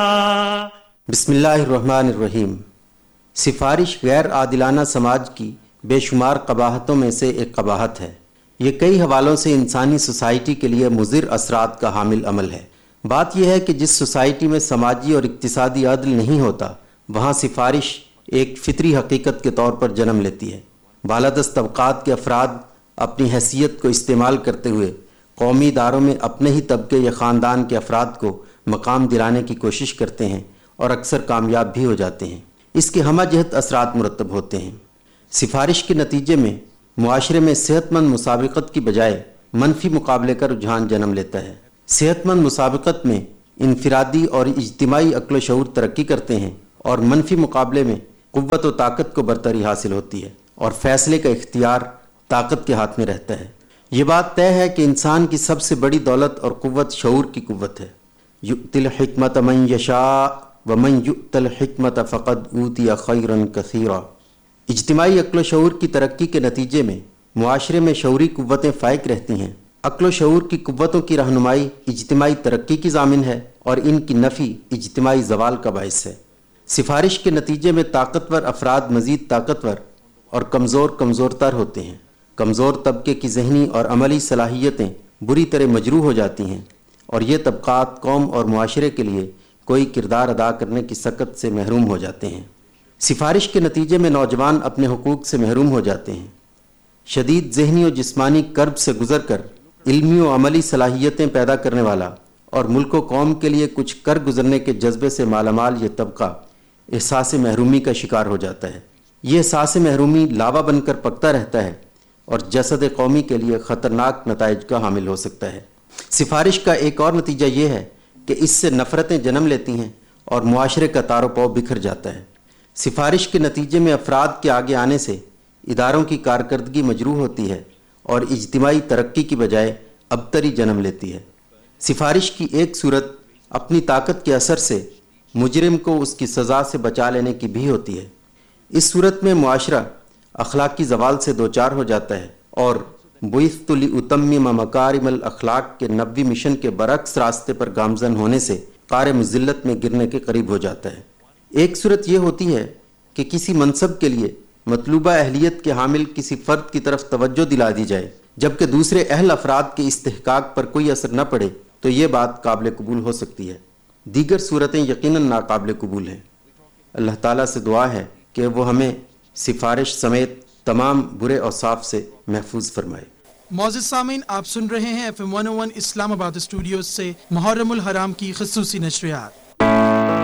بسم اللہ الرحمن الرحیم۔ سفارش غیر عادلانہ سماج کی بے شمار قباحتوں میں سے ایک قباحت ہے۔ یہ کئی حوالوں سے انسانی سوسائٹی کے لیے مضر اثرات کا حامل عمل ہے۔ بات یہ ہے کہ جس سوسائٹی میں سماجی اور اقتصادی عدل نہیں ہوتا، وہاں سفارش ایک فطری حقیقت کے طور پر جنم لیتی ہے۔ بالادست طبقات کے افراد اپنی حیثیت کو استعمال کرتے ہوئے قومی اداروں میں اپنے ہی طبقے یا خاندان کے افراد کو مقام دلانے کی کوشش کرتے ہیں اور اکثر کامیاب بھی ہو جاتے ہیں۔ اس کے ہمہ جہت اثرات مرتب ہوتے ہیں۔ سفارش کے نتیجے میں معاشرے میں صحت مند مسابقت کی بجائے منفی مقابلے کا رجحان جنم لیتا ہے۔ صحت مند مسابقت میں انفرادی اور اجتماعی عقل و شعور ترقی کرتے ہیں اور منفی مقابلے میں قوت و طاقت کو برتری حاصل ہوتی ہے اور فیصلے کا اختیار طاقت کے ہاتھ میں رہتا ہے۔ یہ بات طے ہے کہ انسان کی سب سے بڑی دولت اور قوت شعور کی قوت ہے۔ یؤتی الحکمت من یشاء ومن یؤت الحکمت فقد اوتی خیرا کثیرا۔ اجتماعی عقل و شعور کی ترقی کے نتیجے میں معاشرے میں شعوری قوتیں فائق رہتی ہیں۔ عقل و شعور کی قوتوں کی رہنمائی اجتماعی ترقی کی ضامن ہے اور ان کی نفی اجتماعی زوال کا باعث ہے۔ سفارش کے نتیجے میں طاقتور افراد مزید طاقتور اور کمزور تر ہوتے ہیں۔ کمزور طبقے کی ذہنی اور عملی صلاحیتیں بری طرح مجروح ہو جاتی ہیں اور یہ طبقات قوم اور معاشرے کے لیے کوئی کردار ادا کرنے کی سکت سے محروم ہو جاتے ہیں۔ سفارش کے نتیجے میں نوجوان اپنے حقوق سے محروم ہو جاتے ہیں۔ شدید ذہنی و جسمانی کرب سے گزر کر علمی و عملی صلاحیتیں پیدا کرنے والا اور ملک و قوم کے لیے کچھ کر گزرنے کے جذبے سے مالا مال یہ طبقہ احساس محرومی کا شکار ہو جاتا ہے۔ یہ احساس محرومی لاوا بن کر پکتا رہتا ہے اور جسد قومی کے لیے خطرناک نتائج کا حامل ہو سکتا ہے۔ سفارش کا ایک اور نتیجہ یہ ہے کہ اس سے نفرتیں جنم لیتی ہیں اور معاشرے کا تار و پو بکھر جاتا ہے۔ سفارش کے نتیجے میں افراد کے آگے آنے سے اداروں کی کارکردگی مجروح ہوتی ہے اور اجتماعی ترقی کی بجائے ابتری جنم لیتی ہے۔ سفارش کی ایک صورت اپنی طاقت کے اثر سے مجرم کو اس کی سزا سے بچا لینے کی بھی ہوتی ہے۔ اس صورت میں معاشرہ اخلاقی زوال سے دوچار ہو جاتا ہے اور بعثت لأتمم مکارم الاخلاق کے نبوی مشن کے برعکس راستے پر گامزن ہونے سے قعر مذلت میں گرنے کے قریب ہو جاتا ہے۔ ایک صورت یہ ہوتی ہے کہ کسی منصب کے لیے مطلوبہ اہلیت کے حامل کسی فرد کی طرف توجہ دلا دی جائے، جبکہ دوسرے اہل افراد کے استحقاق پر کوئی اثر نہ پڑے تو یہ بات قابل قبول ہو سکتی ہے۔ دیگر صورتیں یقیناً ناقابل قبول ہیں۔ اللہ تعالیٰ سے دعا ہے کہ وہ ہمیں سفارش سمیت تمام برے اوصاف سے محفوظ فرمائے۔ معزز سامعین، آپ سن رہے ہیں FM 101 اسلام آباد اسٹوڈیوز سے محرم الحرام کی خصوصی نشریات۔